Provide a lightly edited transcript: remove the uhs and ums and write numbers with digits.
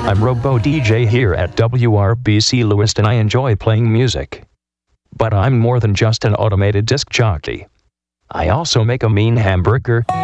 I'm Robo DJ here at WRBC Lewiston. I enjoy playing music. But I'm more than just an automated disc jockey. I also make a mean hamburger,